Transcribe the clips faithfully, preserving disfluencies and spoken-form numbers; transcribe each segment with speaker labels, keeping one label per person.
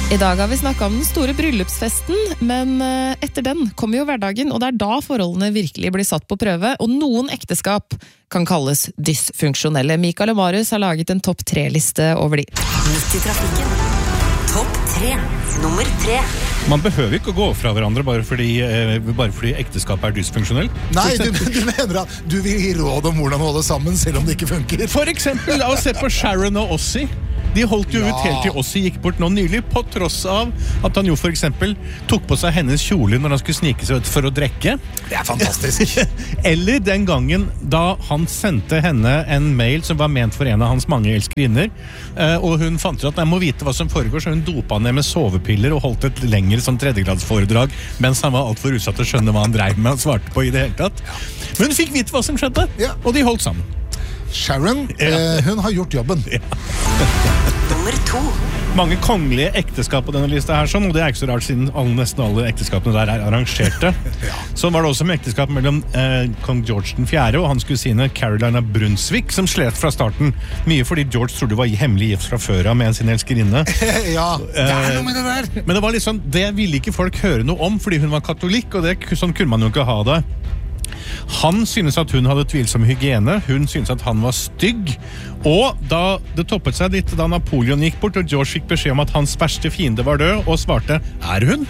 Speaker 1: I dag har vi snakket om den store bryllupsfesten, men etter den kommer jo hverdagen, og det er da forholdene virkelig blir satt på prøve, og noen ekteskap kan kalles dysfunksjonelle. Mikael og Marius har laget en topp tre-liste over de.
Speaker 2: Midt i trafikken. Topp tre. Nummer tre.
Speaker 3: Man behøver ikke å gå fra hverandre bare fordi, eh, bare fordi ekteskapet er dysfunksjonell.
Speaker 4: Nei, du, du mener at du vil gi råd om hvordan holde sammen selv om det ikke funker.
Speaker 3: For eksempel, la oss se på Sharon og Ossie. De holdt jo ja. ut helt til Ossie gikk bort nå nylig, på tross av at han jo for eksempel tok på seg hennes kjole når han skulle snike seg ut for å drekke.
Speaker 4: Det er fantastisk.
Speaker 3: Eller den gangen da han sendte henne en mail som var ment for en av hans mange elskerinner, og hun fant ut at jeg må vite hva som foregår, så hun dopa ned med sovepiller og holdt et lengre sånn tredjegradsforedrag, mens han var alt for utsatt til å skjønne hva han drev med og svarte på i det hele tatt. Men hun fikk vite hva som skjedde, ja. og de holdt sammen.
Speaker 4: Sharon, ja. eh, hun har gjort jobben.
Speaker 3: Ja.
Speaker 2: Nummer to.
Speaker 3: Mange kongelige ekteskap på denne lista her, sånn, og det er ikke så rart siden alle, nesten alle ekteskapene der er arrangerte. ja. Sånn var det også med ekteskap mellom eh, kong George den fjerde og hans kusine Carolina Brunswick, som slet fra starten. Mye fordi George trodde det var hemmelig gift fra før av med sin elskerinne.
Speaker 4: ja, det er noe med det der.
Speaker 3: Men det var liksom, det ville ikke folk høre noe om, fordi hun var katolikk, og det, sånn kunne man jo ikke ha det. Han synes at hun hadde tvilsom hygiene, hun synes at han var stygg, og da det toppet seg litt da Napoleon gikk bort, og George fikk beskjed om at hans verste fiende var død, og svarte, er hun?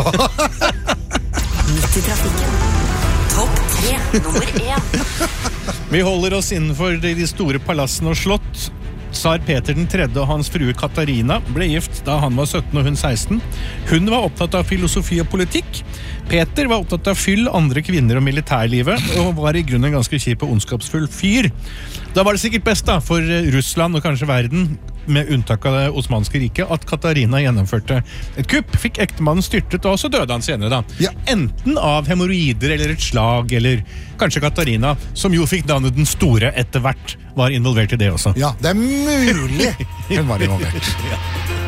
Speaker 2: Midt i trafikken. Topp tre, nummer én.
Speaker 3: Vi holder oss innenfor de store palassene og slott. Tsar Peter den tredje og hans frue Katarina ble gift da han var sytten og hun seksten. Hun var opptatt av filosofi og politikk. Peter var opptatt av fyll, andre kvinner og militærlivet, og var i grunnen en ganske kjip og ondskapsfull fyr. Da var det sikkert best da, for Russland og kanskje verden, med unntak av det osmanske riket, at Katarina gjennomførte et kupp, fikk ektemannen styrtet, og så døde han senere da. Ja. Enten av hemorroider eller et slag, eller kanskje Katarina, som jo fikk navnet den store etter hvert, var involvert i det også.
Speaker 4: Ja, det er mulig hun var involvert.
Speaker 3: ja.